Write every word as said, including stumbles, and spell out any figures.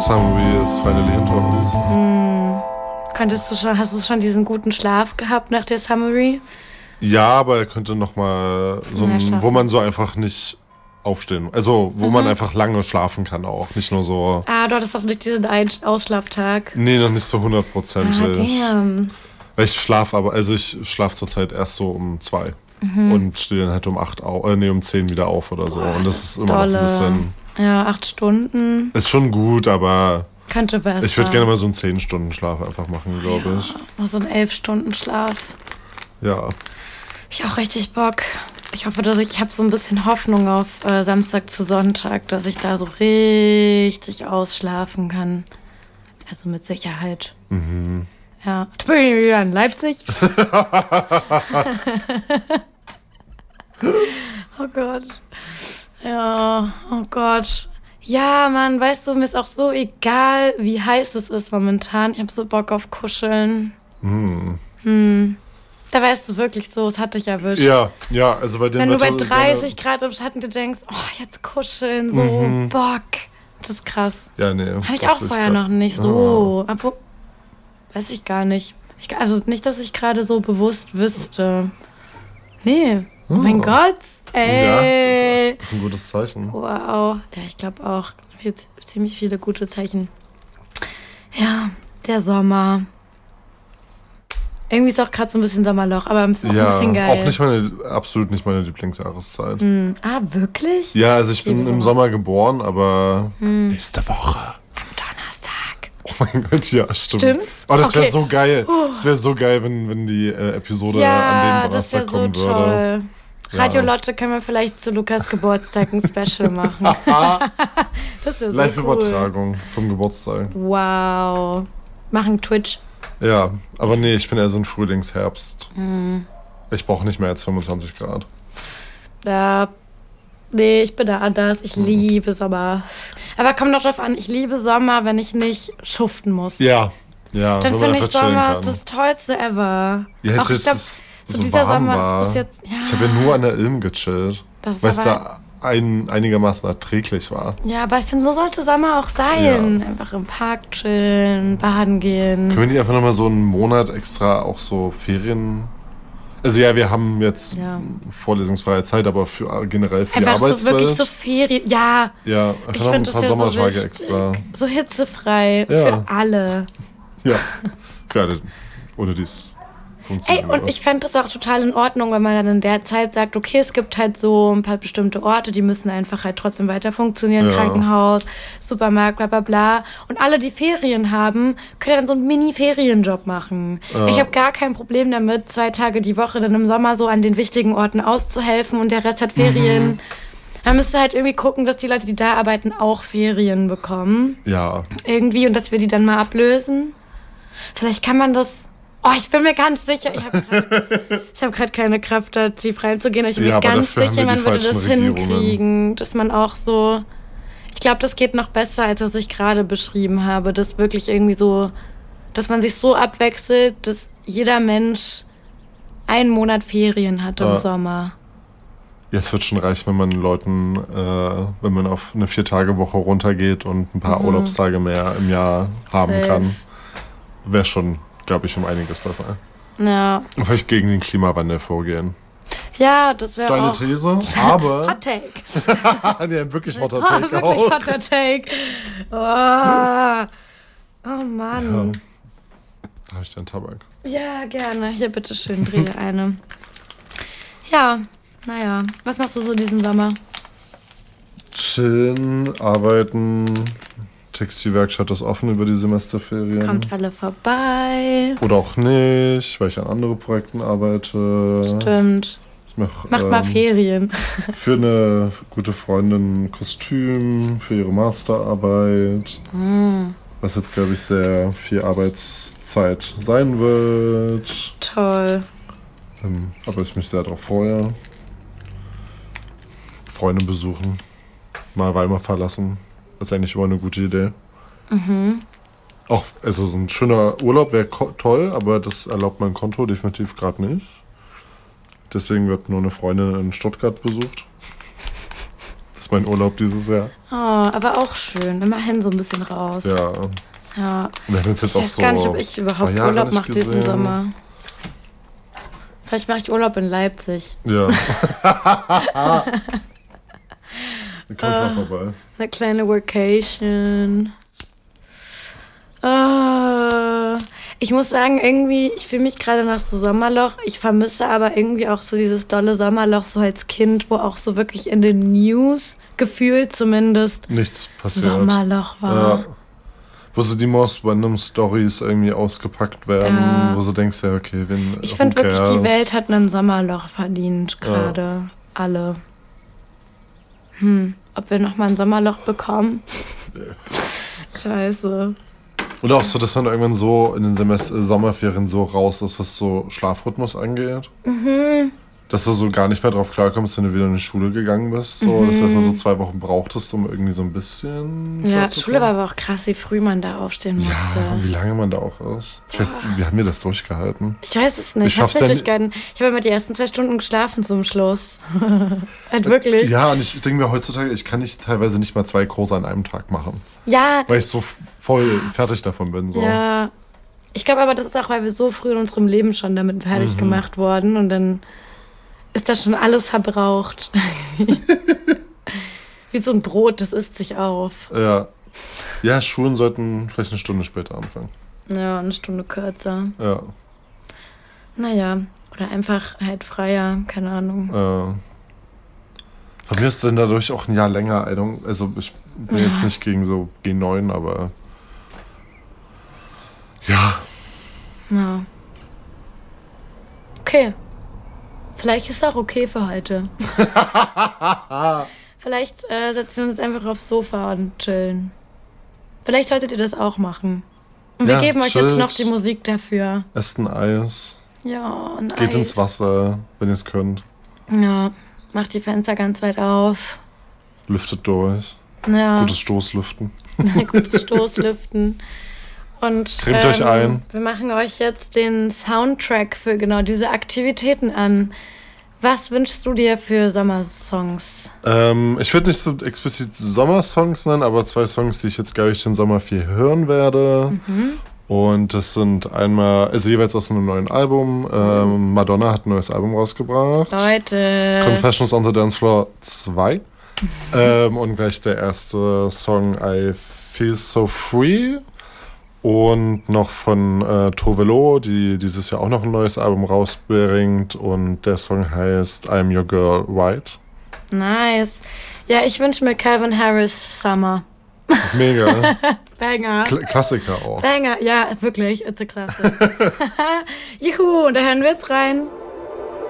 Summary ist finally hinter uns. Hm. Konntest du schon, hast du schon diesen guten Schlaf gehabt nach der Summary? Ja, aber er könnte nochmal so ein, ja, wo man so einfach nicht aufstehen, also wo mhm. man einfach lange schlafen kann auch, nicht nur so. Ah, du hattest auch nicht diesen einen Ausschlaftag. Nee, noch nicht so hundertprozentig. Ah, damn. Weil ich schlafe aber, also ich schlafe zurzeit erst so um zwei mhm. und stehe dann halt um acht auf, äh, nee, um zehn wieder auf oder so. Boah, und das ist immer dolle. Noch ein bisschen. Ja, acht Stunden. Ist schon gut, aber. Könnte besser. Ich würde gerne mal so einen zehn Stunden Schlaf einfach machen, glaube ja, ich. Mal so einen elf Stunden Schlaf. Ja. Ich auch richtig Bock. Ich hoffe, dass ich, ich habe so ein bisschen Hoffnung auf äh, Samstag zu Sonntag, dass ich da so richtig ausschlafen kann. Also mit Sicherheit. Mhm. Ja. Da bin ich wieder in Leipzig. Oh Gott. Ja, oh Gott. Ja, Mann, weißt du, mir ist auch so egal, wie heiß es ist momentan. Ich habe so Bock auf Kuscheln. Mhm. Hm. Da weißt du wirklich so, es hat dich erwischt. Ja, ja, also bei dem Wenn Wetter, du bei dreißig Grad im Schatten du denkst, oh, jetzt kuscheln, so, mhm. Bock. Das ist krass. Ja, nee. Hatte ich auch vorher noch nicht so. Oh. Aber, weiß ich gar nicht. Ich, also nicht, dass ich gerade so bewusst wüsste. Nee. Oh, oh mein Gott. Ey. Ja, das ist ein gutes Zeichen. Wow. Ja, ich glaube auch. Viel, ziemlich viele gute Zeichen. Ja, der Sommer. Irgendwie ist auch gerade so ein bisschen Sommerloch, aber ist auch ja, ein bisschen geil. Auch nicht meine, absolut nicht meine Lieblingsjahreszeit. Mm. Ah, wirklich? Ja, also ich, ich bin im Sommer geboren, aber mm. nächste Woche. Am Donnerstag. Oh mein Gott, ja, stimmt. Stimmt's? Oh, das okay. wäre so geil. Das wäre so geil, wenn, wenn die äh, Episode ja, an dem Donnerstag das kommen so würde. Toll. Radio ja. Lotte können wir vielleicht zu Lukas Geburtstag ein Special machen. Das wäre so Live-Übertragung cool. vom Geburtstag. Wow. Machen Twitch. Ja, aber nee, ich bin eher so ein Frühlings-Herbst. Mhm. Ich brauche nicht mehr als fünfundzwanzig Grad. Ja, nee, ich bin da anders. Ich mhm. liebe Sommer. Aber kommt doch drauf an, ich liebe Sommer, wenn ich nicht schuften muss. Ja, ja. Dann finde ich Sommer ist das Tollste ever. Ja, jetzt, auch, ich glaub, so, so dieser Sommer war. ist bis jetzt. Ja. Ich habe ja nur an der Ilm gechillt. Das weißt du, ein, einigermaßen erträglich war. Ja, aber ich finde, so sollte Sommer auch sein. Ja. Einfach im Park chillen, baden gehen. Können wir nicht einfach nochmal so einen Monat extra auch so Ferien... Also ja, wir haben jetzt ja. vorlesungsfreie Zeit, aber für generell für einfach die Arbeitswelt. So wirklich so Ferien, ja. Ja, einfach noch ein paar Sommertage so extra. So hitzefrei ja. für alle. Ja, für alle, ohne dies funktioniert. Ey, und ich fände das auch total in Ordnung, wenn man dann in der Zeit sagt, okay, es gibt halt so ein paar bestimmte Orte, die müssen einfach halt trotzdem weiter funktionieren, ja. Krankenhaus, Supermarkt, bla bla bla. Und alle, die Ferien haben, können dann so einen Mini-Ferienjob machen. Ja. Ich habe gar kein Problem damit, zwei Tage die Woche dann im Sommer so an den wichtigen Orten auszuhelfen und der Rest hat Ferien. Mhm. Man müsste halt irgendwie gucken, dass die Leute, die da arbeiten, auch Ferien bekommen. Ja. Irgendwie und dass wir die dann mal ablösen. Vielleicht kann man das... Oh, ich bin mir ganz sicher, ich habe gerade hab keine Kraft, da tief reinzugehen, aber ich bin ja, mir ganz sicher, man würde das hinkriegen, dass man auch so, ich glaube, das geht noch besser, als was ich gerade beschrieben habe, dass wirklich irgendwie so, dass man sich so abwechselt, dass jeder Mensch einen Monat Ferien hat im ja. Sommer. Ja, es wird schon reichen, wenn man Leuten, äh, wenn man auf eine Vier-Tage-Woche runtergeht und ein paar mhm. Urlaubstage mehr im Jahr haben Safe. Kann. Wäre schon... glaube ich, um einiges besser. Ja. Und vielleicht gegen den Klimawandel vorgehen. Ja, das wäre auch... Steile These, aber... Hot Take. Nee, wirklich Hotter Take oh, auch. Wirklich Hotter Take. Oh, oh Mann. Ja. Da habe ich den Tabak. Ja, gerne. Hier, bitteschön, dreh dir eine. Ja, naja. Was machst du so diesen Sommer? Chillen, arbeiten... Textilwerkstatt ist offen über die Semesterferien. Kommt alle vorbei. Oder auch nicht, weil ich an anderen Projekten arbeite. Stimmt. Ich mach, Macht ähm, mal Ferien. Für eine gute Freundin ein Kostüm, für ihre Masterarbeit. Mm. Was jetzt, glaube ich, sehr viel Arbeitszeit sein wird. Toll. Ähm, aber ich mich sehr darauf freue. Freunde besuchen. Mal Weimar verlassen. Das ist eigentlich immer eine gute Idee. Mhm. Auch, also so ein schöner Urlaub wäre ko- toll, aber das erlaubt mein Konto definitiv gerade nicht. Deswegen wird nur eine Freundin in Stuttgart besucht. Das ist mein Urlaub dieses Jahr. Oh, aber auch schön. Immerhin so ein bisschen raus. Ja. Ja. Wir haben jetzt ich auch weiß so gar nicht, ob ich überhaupt Urlaub mache diesen Sommer. Vielleicht mache ich Urlaub in Leipzig. Ja. Dann komm ich mal vorbei. Eine kleine Workation. Uh, ich muss sagen, irgendwie, ich fühle mich gerade nach so Sommerloch. Ich vermisse aber irgendwie auch so dieses dolle Sommerloch, so als Kind, wo auch so wirklich in den News, gefühlt zumindest, nichts passiert. Sommerloch war. Ja. Wo so die most random Stories irgendwie ausgepackt werden, ja. Wo du denkst, ja, okay, wen. Ich finde wirklich, die Welt hat ein Sommerloch verdient, gerade. Ja. Alle. Hm, ob wir nochmal ein Sommerloch bekommen? Scheiße. Oder auch so, dass dann irgendwann so in den Semester Sommerferien so raus ist, was so Schlafrhythmus angeht. Mhm. Dass du so gar nicht mehr drauf klarkommst, wenn du wieder in die Schule gegangen bist. So, mhm. Dass du erstmal so zwei Wochen brauchtest, um irgendwie so ein bisschen. Ja, Schule war aber auch krass, wie früh man da aufstehen musste. Ja, und wie lange man da auch ist. Ich weiß, wie haben wir das durchgehalten? Ich weiß es nicht. Ich hab's nicht durchgehalten. Ich habe immer die ersten zwei Stunden geschlafen zum Schluss. Halt wirklich. Ja, und ich denke mir heutzutage, ich kann nicht teilweise nicht mal zwei Kurse an einem Tag machen. Ja. Weil ich so voll fertig davon bin. So. Ja. Ich glaube aber, das ist auch, weil wir so früh in unserem Leben schon damit fertig mhm. gemacht wurden und dann ist das schon alles verbraucht. Wie so ein Brot, das isst sich auf. Ja. Ja, Schulen sollten vielleicht eine Stunde später anfangen. Ja, eine Stunde kürzer. Ja. Naja, oder einfach halt freier, keine Ahnung. Ja. Von mir ist denn dadurch auch ein Jahr länger. Also ich bin ja. jetzt nicht gegen so G neun, aber ja. Ja. Okay. Vielleicht ist es auch okay für heute. Vielleicht äh, setzen wir uns jetzt einfach aufs Sofa und chillen. Vielleicht solltet ihr das auch machen. Und wir ja, geben euch chillt. Jetzt noch die Musik dafür. Esst ein Eis. Ja, ein Geht Eis. Geht ins Wasser, wenn ihr es könnt. Ja, macht die Fenster ganz weit auf. Lüftet durch. Ja. Gutes Stoßlüften. Gutes Stoßlüften. Und cremt ähm, euch ein. Wir machen euch jetzt den Soundtrack für genau diese Aktivitäten an. Was wünschst du dir für Sommersongs? Ähm, ich würde nicht so explizit Sommersongs nennen, aber zwei Songs, die ich jetzt, glaube ich, den Sommer viel hören werde. Mhm. Und das sind einmal, also jeweils aus einem neuen Album. Ähm, Madonna hat ein neues Album rausgebracht. Leute. Confessions on the Dance Floor zwei. ähm, und gleich der erste Song, I Feel So Free. Und noch von äh, Tove Lo, die dieses Jahr auch noch ein neues Album rausbringt. Und der Song heißt I'm Your Girl White. Nice. Ja, ich wünsche mir Calvin Harris Summer. Mega. Banger. Kl- Klassiker auch. Banger, ja, wirklich. It's a classic. Juhu, und da hören wir jetzt rein.